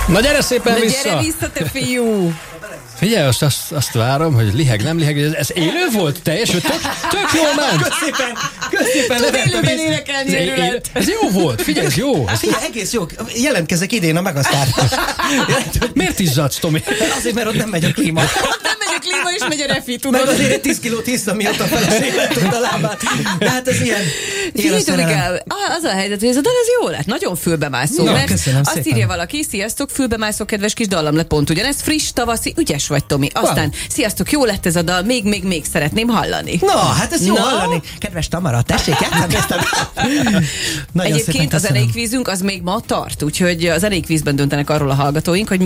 Na gyere szépen vissza! Gyere vissza, te fiú! Figyelj, azt várom, hogy liheg, nem liheg. Ez élő volt? Teljesen tök jól ment. Középen Tud élőben énekelni őrület. Ez jó volt, figyelj, ez jó. Figyelj, egész jó. Jelentkezek idén a Megasztár. Miért izzadsz, Tomi? Azért, mert ott nem megy a klíma. Nem megy a klíma, és megy a refi, tudod? Meg azért egy 10 kilót hiszem, miatt a feleségem tudta a lábát. De hát ez ilyen. Figyelj, Tomikám, az a helyzet, hogy ez a dal ez jó lett, nagyon fülbemászó. Na, mert köszönöm azt szépen. írja valaki, sziasztok, fülbemászó, kedves kis dallam lett pont ugyanez, friss, tavaszi, ügyes vagy, Tomi. Aztán, sziasztok, jó lett ez a dal, még szeretném hallani. Na, hát ez jó Na? hallani. Kedves Tamara, tessék, játszani ezt a... Nagyon szépen Egyébként a köszönöm. zeneikvízünk az még ma tart, úgyhogy a zeneikvízben döntenek arról a hallgatóink, hogy